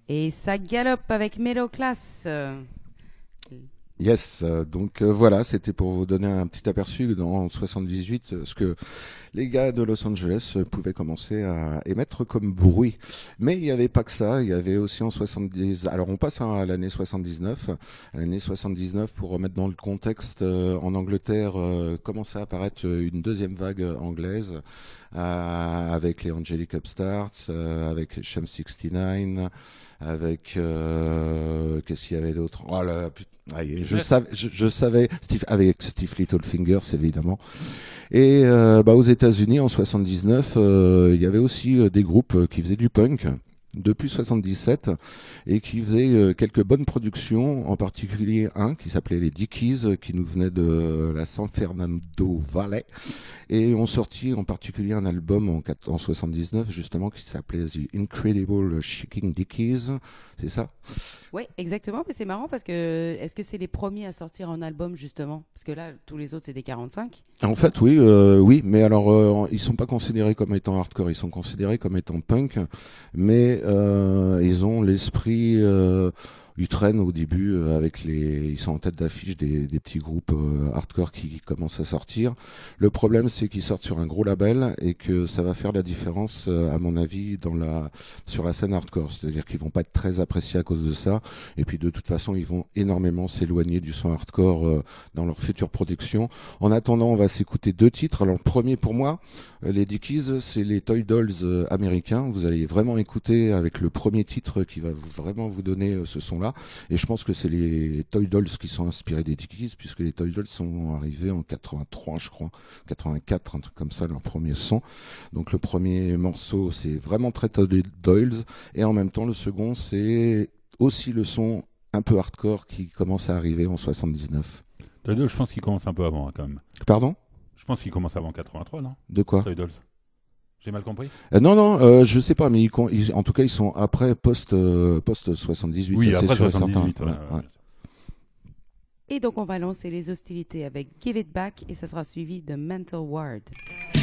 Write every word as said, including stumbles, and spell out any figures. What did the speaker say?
Et ça galope avec Middle Class. Yes, euh, donc euh, voilà, c'était pour vous donner un petit aperçu dans soixante-dix-huit, euh, ce que les gars de Los Angeles euh, pouvaient commencer à émettre comme bruit. Mais il n'y avait pas que ça, il y avait aussi en soixante-dix... Alors on passe à l'année soixante-dix-neuf. À l'année soixante-dix-neuf, pour remettre dans le contexte, euh, en Angleterre euh, commençait à apparaître une deuxième vague anglaise, euh, avec les Angelic Upstarts, euh, avec Sham soixante-neuf, avec... Euh, qu'est-ce qu'il y avait d'autre? Oh là, putain. Ouais, je, savais, je, je savais, Steve, avec Steve Littlefingers évidemment. Et euh, bah, aux États-Unis en soixante-dix-neuf, euh, il y avait aussi euh, des groupes qui faisaient du punk depuis soixante-dix-sept et qui faisaient euh, quelques bonnes productions, en particulier un qui s'appelait les Dickies, qui nous venait de la San Fernando Valley, et ont sorti en particulier un album en, en soixante-dix-neuf justement qui s'appelait The Incredible Shaking Dickies, c'est ça? Oui, exactement, mais c'est marrant parce que est-ce que c'est les premiers à sortir en album justement? Parce que là, tous les autres c'est des quarante-cinq. En fait, oui, euh, oui, mais alors euh, ils sont pas considérés comme étant hardcore, ils sont considérés comme étant punk, mais euh, ils ont l'esprit. Euh, ils traînent au début euh, avec les, ils sont en tête d'affiche des, des petits groupes euh, hardcore qui commencent à sortir. Le problème, c'est qu'ils sortent sur un gros label et que ça va faire la différence, euh, à mon avis, dans la, sur la scène hardcore. C'est-à-dire qu'ils vont pas être très appréciés à cause de ça. Et puis de toute façon, ils vont énormément s'éloigner du son hardcore euh, dans leur future production. En attendant, on va s'écouter deux titres. Alors le premier pour moi, euh, les Dickies, c'est les Toy Dolls euh, américains. Vous allez vraiment écouter avec le premier titre qui va vous, vraiment vous donner euh, ce son-là. Et je pense que c'est les Toy Dolls qui sont inspirés des Dickies, puisque les Toy Dolls sont arrivés en quatre-vingt-trois, je crois, quatre-vingt-quatre, un truc comme ça, leur premier son. Donc le premier morceau, c'est vraiment très Toy Dolls, et en même temps le second, c'est aussi le son un peu hardcore qui commence à arriver en soixante-dix-neuf. Toy Dolls, je pense qu'il commence un peu avant, hein, quand même. Pardon ? Je pense qu'il commence avant quatre-vingt-trois, non ? De quoi ? Toy Dolls. J'ai mal compris ? euh, Non, non, euh, je sais pas, mais ils, ils, en tout cas, ils sont après post, euh, post soixante-dix-huit. Oui, ça, après c'est soixante-dix-huit. ouais, Ouais, ouais. ouais. Et donc on va lancer les hostilités avec Give It Back et ça sera suivi de Mental Ward.